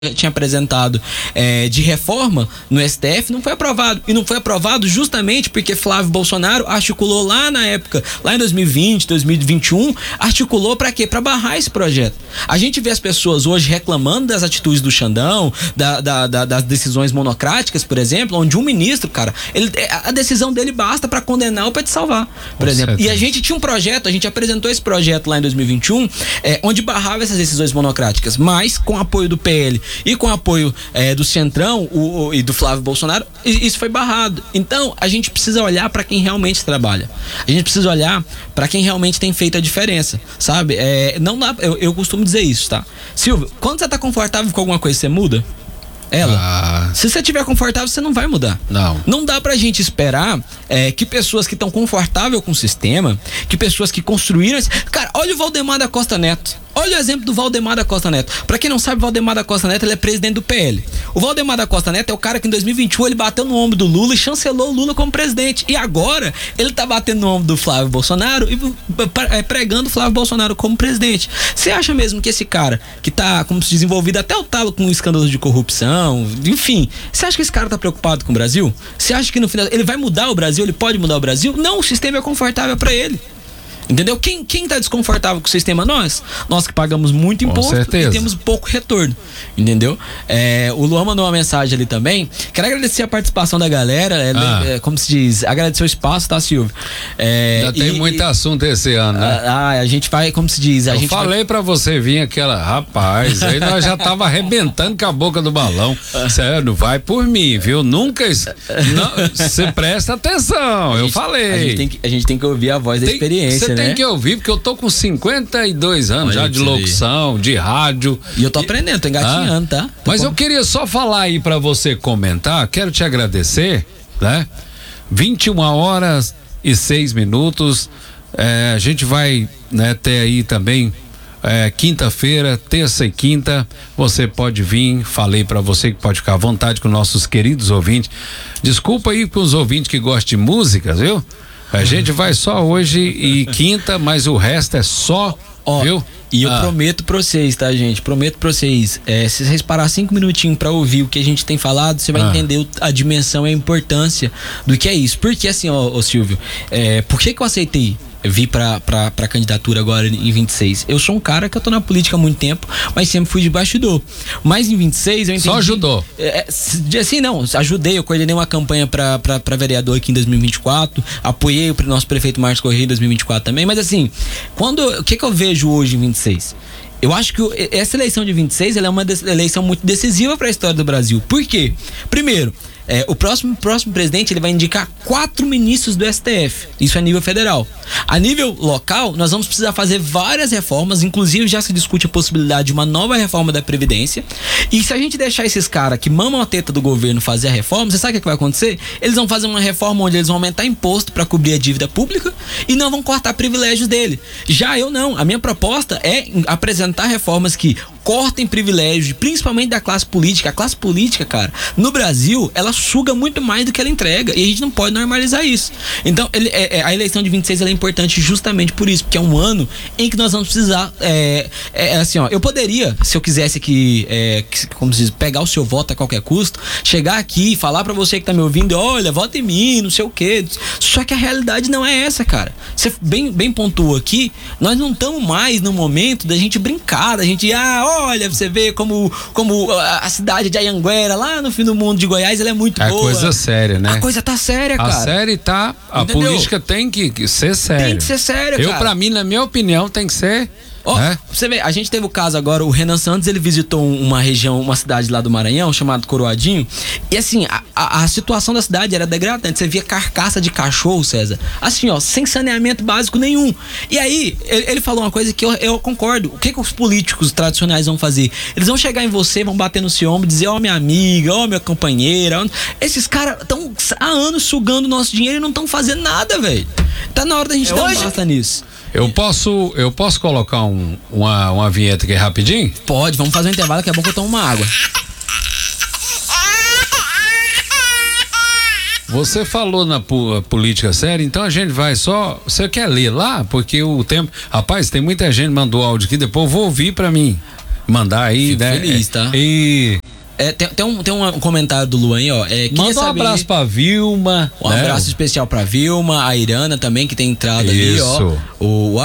tinha apresentado de reforma no STF não foi aprovado. E não foi aprovado justamente porque Flávio Bolsonaro articulou lá na época, lá em 2020, 2021, articulou para quê? Para barrar esse projeto. A gente vê as pessoas hoje reclamando das atitudes do Xandão, das decisões monocráticas, por exemplo, onde um ministro, cara, a decisão dele basta para condenar ou para te salvar, por exemplo. Certeza. E a gente tinha um projeto, a gente apresentou esse projeto lá em 2021, onde barrava essas decisões monocráticas, mas com apoio do PL e com apoio do Centrão e do Flávio Bolsonaro, isso foi barrado. Então, a gente precisa olhar para quem realmente trabalha. A gente precisa olhar para quem realmente tem feito a diferença, sabe? Não dá, eu costumo dizer isso, tá? Silvio, quando você tá confortável com alguma coisa, você muda? Se você estiver confortável, você não vai mudar. Não dá pra gente esperar que pessoas que estão confortáveis com o sistema, que pessoas que construíram... Cara, olha o Valdemar da Costa Neto. Olha o exemplo do Valdemar da Costa Neto. Pra quem não sabe, o Valdemar da Costa Neto, ele é presidente do PL. O Valdemar da Costa Neto é o cara que em 2021 ele bateu no ombro do Lula e chancelou o Lula como presidente. E agora ele tá batendo no ombro do Flávio Bolsonaro e pregando o Flávio Bolsonaro como presidente. Você acha mesmo que esse cara que tá, como se desenvolvido até o talo com escândalos de corrupção, enfim, você acha que esse cara tá preocupado com o Brasil? Você acha que no final ele vai mudar o Brasil? Ele pode mudar o Brasil? Não, o sistema é confortável pra ele. Entendeu? Quem tá desconfortável com o sistema? Nós que pagamos muito imposto e temos pouco retorno. Entendeu? O Luan mandou uma mensagem ali também. Quero agradecer a participação da galera. Como se diz, agradecer o espaço, tá, Silvio? Já tem muito assunto esse ano, né? A gente vai, como se diz, eu falei pra você vir aquela, rapaz, aí nós já tava arrebentando com a boca do balão. Sério, vai por mim, viu? Nunca, você presta atenção, eu falei. A gente tem que ouvir a voz da experiência, né? Tem que ouvir, porque eu tô com 52 anos já de locução, de rádio. E eu tô aprendendo, tô engatinhando, tá? Mas eu queria só falar aí pra você comentar, quero te agradecer, né? 21h06. A gente vai, né, ter aí também quinta-feira, terça e quinta, você pode vir, falei pra você que pode ficar à vontade com nossos queridos ouvintes. Desculpa aí pros ouvintes que gostam de música, viu? A gente vai só hoje e quinta, mas o resto é só, viu? E eu prometo pra vocês, tá, gente? Prometo pra vocês, se vocês parar 5 minutinhos pra ouvir o que a gente tem falado, você vai entender a dimensão e a importância do que é isso. Porque assim, ô Silvio, por que eu aceitei vir pra candidatura agora em 26? Eu sou um cara que eu tô na política há muito tempo, mas sempre fui de bastidor. Mas em 26 eu entendi... Só ajudou? Assim, não, ajudei, eu coordenei uma campanha pra vereador aqui em 2024, apoiei o nosso prefeito Marcos Correia em 2024 também, mas assim, o que eu vejo hoje em 26? Eu acho que essa eleição de 26 ela é uma eleição muito decisiva para a história do Brasil. Por quê? Primeiro, o próximo presidente ele vai indicar 4 ministros do STF. Isso a nível federal. A nível local, nós vamos precisar fazer várias reformas, inclusive já se discute a possibilidade de uma nova reforma da Previdência. E se a gente deixar esses caras que mamam a teta do governo fazer a reforma, você sabe o que vai acontecer? Eles vão fazer uma reforma onde eles vão aumentar imposto para cobrir a dívida pública e não vão cortar privilégios dele. Já eu não. A minha proposta é apresentar reformas que cortem privilégios, principalmente da classe política. A classe política, cara, no Brasil, ela suga muito mais do que ela entrega e a gente não pode normalizar isso. Então, a eleição de 26 ela é importante justamente por isso, porque é um ano em que nós vamos precisar, assim, ó, eu poderia, se eu quisesse aqui, como se diz, pegar o seu voto a qualquer custo, chegar aqui e falar pra você que tá me ouvindo, olha, vota em mim, não sei o quê. Só que a realidade não é essa, cara. Você bem pontuou aqui, nós não estamos mais no momento da gente brincar, da gente, olha, você vê como a cidade de Anhanguera, lá no fim do mundo de Goiás, ela é muito boa. É coisa séria, né? A coisa tá séria, cara. A política tem que ser séria. Tem que ser séria, cara. Pra mim, na minha opinião, tem que ser... Você vê, a gente teve o caso agora, o Renan Santos, ele visitou uma cidade lá do Maranhão, chamada Coroadinho, e assim, a situação da cidade era degradante, você via carcaça de cachorro, César, assim, ó, sem saneamento básico nenhum. E aí, ele falou uma coisa que eu concordo. O que os políticos tradicionais vão fazer? Eles vão chegar em você, vão bater no seu ombro, dizer, minha amiga, minha companheira. Esses caras estão há anos sugando o nosso dinheiro e não estão fazendo nada, velho. Tá na hora da gente dar um basta nisso. Eu posso colocar uma vinheta aqui rapidinho? Pode, vamos fazer um intervalo que é bom que eu tomo uma água. Você falou na política séria, então a gente vai só... Você quer ler lá? Porque o tempo... Rapaz, tem muita gente que mandou áudio aqui, depois eu vou ouvir pra mim. mandar aí, Fico né? feliz, tá? E tem um comentário do Luan aí, ó. manda um abraço pra Vilma. Um abraço especial pra Vilma, a Irana também, que tem entrado ali, ó.